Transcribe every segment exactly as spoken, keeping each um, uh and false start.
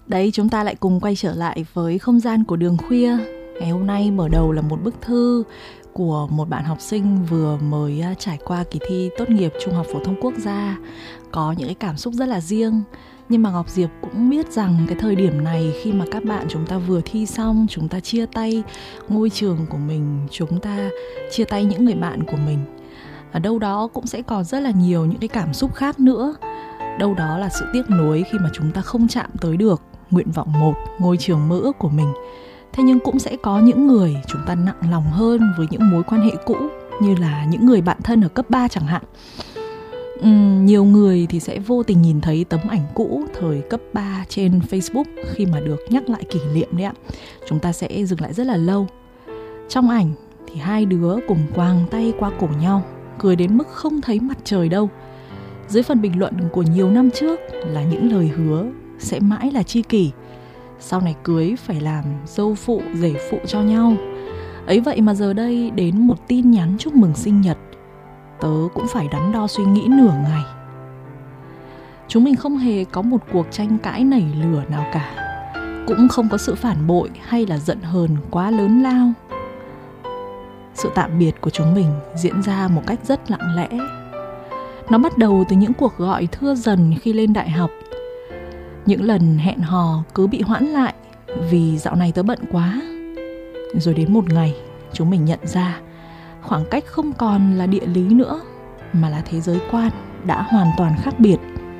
Đấy, chúng ta lại cùng quay trở lại với không gian của đường khuya. Ngày hôm nay mở đầu là một bức thư của một bạn học sinh vừa mới trải qua kỳ thi tốt nghiệp Trung học phổ thông quốc gia. Có những cái cảm xúc rất là riêng. Nhưng mà Ngọc Diệp cũng biết rằng cái thời điểm này, khi mà các bạn chúng ta vừa thi xong, chúng ta chia tay ngôi trường của mình, chúng ta chia tay những người bạn của mình, ở đâu đó cũng sẽ còn rất là nhiều những cái cảm xúc khác nữa. Đâu đó là sự tiếc nuối khi mà chúng ta không chạm tới được nguyện vọng một, ngôi trường mơ ước của mình. Thế nhưng cũng sẽ có những người chúng ta nặng lòng hơn với những mối quan hệ cũ, như là những người bạn thân ở cấp ba chẳng hạn. Uhm, nhiều người thì sẽ vô tình nhìn thấy tấm ảnh cũ thời cấp ba trên Facebook khi mà được nhắc lại kỷ niệm đấy ạ. Chúng ta sẽ dừng lại rất là lâu. Trong ảnh thì hai đứa cùng quàng tay qua cổ nhau, cười đến mức không thấy mặt trời đâu. Dưới phần bình luận của nhiều năm trước là những lời hứa sẽ mãi là tri kỷ, sau này cưới phải làm dâu phụ, rể phụ cho nhau. Ấy vậy mà giờ đây đến một tin nhắn chúc mừng sinh nhật, tớ cũng phải đắn đo suy nghĩ nửa ngày. Chúng mình không hề có một cuộc tranh cãi nảy lửa nào cả, cũng không có sự phản bội hay là giận hờn quá lớn lao. Sự tạm biệt của chúng mình diễn ra một cách rất lặng lẽ. Nó bắt đầu từ những cuộc gọi thưa dần khi lên đại học. Những lần hẹn hò cứ bị hoãn lại vì dạo này tớ bận quá. Rồi đến một ngày, chúng mình nhận ra khoảng cách không còn là địa lý nữa, mà là thế giới quan đã hoàn toàn khác biệt.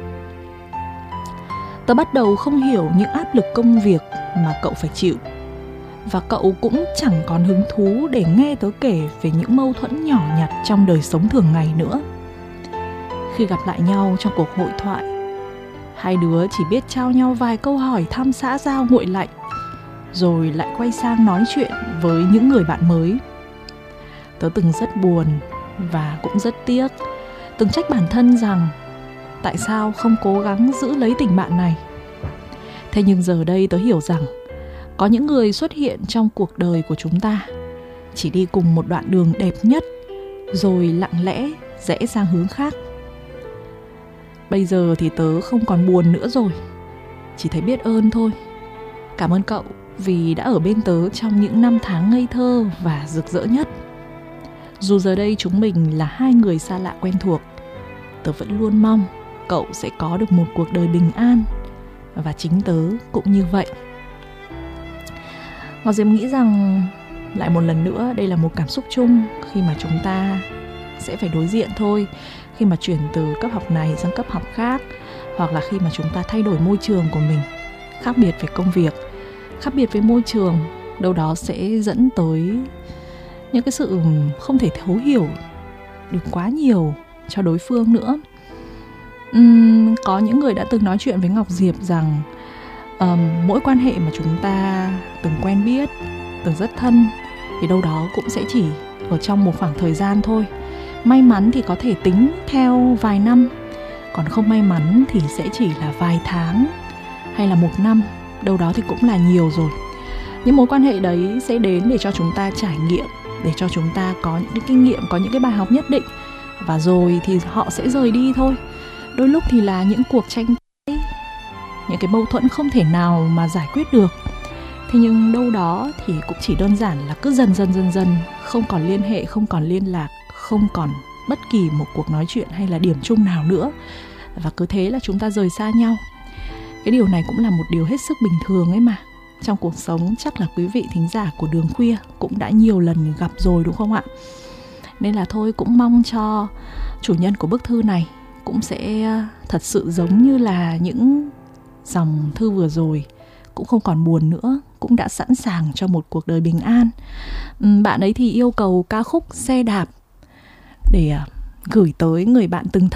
Tớ bắt đầu không hiểu những áp lực công việc mà cậu phải chịu, và cậu cũng chẳng còn hứng thú để nghe tớ kể về những mâu thuẫn nhỏ nhặt trong đời sống thường ngày nữa. Khi gặp lại nhau trong cuộc hội thoại, hai đứa chỉ biết trao nhau vài câu hỏi thăm xã giao nguội lạnh, rồi lại quay sang nói chuyện với những người bạn mới. Tớ từng rất buồn và cũng rất tiếc, từng trách bản thân rằng tại sao không cố gắng giữ lấy tình bạn này. Thế nhưng giờ đây tớ hiểu rằng có những người xuất hiện trong cuộc đời của chúng ta, chỉ đi cùng một đoạn đường đẹp nhất, rồi lặng lẽ rẽ sang hướng khác. Bây giờ thì tớ không còn buồn nữa rồi, chỉ thấy biết ơn thôi. Cảm ơn cậu vì đã ở bên tớ trong những năm tháng ngây thơ và rực rỡ nhất. Dù giờ đây chúng mình là hai người xa lạ quen thuộc, tớ vẫn luôn mong cậu sẽ có được một cuộc đời bình an, và chính tớ cũng như vậy. Ngọc Diệp nghĩ rằng lại một lần nữa đây là một cảm xúc chung khi mà chúng ta sẽ phải đối diện thôi, khi mà chuyển từ cấp học này sang cấp học khác, hoặc là khi mà chúng ta thay đổi môi trường của mình, khác biệt về công việc, khác biệt với môi trường, đâu đó sẽ dẫn tới những cái sự không thể thấu hiểu được quá nhiều cho đối phương nữa. Uhm, có những người đã từng nói chuyện với Ngọc Diệp rằng um, mỗi quan hệ mà chúng ta từng quen biết, từng rất thân, thì đâu đó cũng sẽ chỉ ở trong một khoảng thời gian thôi. May mắn thì có thể tính theo vài năm, còn không may mắn thì sẽ chỉ là vài tháng hay là một năm, đâu đó thì cũng là nhiều rồi. Những mối quan hệ đấy sẽ đến để cho chúng ta trải nghiệm, để cho chúng ta có những cái kinh nghiệm, có những cái bài học nhất định, và rồi thì họ sẽ rời đi thôi. Đôi lúc thì là những cuộc tranh cãi, những cái mâu thuẫn không thể nào mà giải quyết được. Thế nhưng đâu đó thì cũng chỉ đơn giản là cứ dần dần dần dần không còn liên hệ, không còn liên lạc, không còn bất kỳ một cuộc nói chuyện hay là điểm chung nào nữa, và cứ thế là chúng ta rời xa nhau. Cái điều này cũng là một điều hết sức bình thường ấy mà. Trong cuộc sống chắc là quý vị thính giả của Đường Khuya cũng đã nhiều lần gặp rồi, đúng không ạ? Nên là thôi, cũng mong cho chủ nhân của bức thư này cũng sẽ thật sự giống như là những dòng thư vừa rồi, cũng không còn buồn nữa, cũng đã sẵn sàng cho một cuộc đời bình an. Bạn ấy thì yêu cầu ca khúc Xe Đạp để gửi tới người bạn từng thân.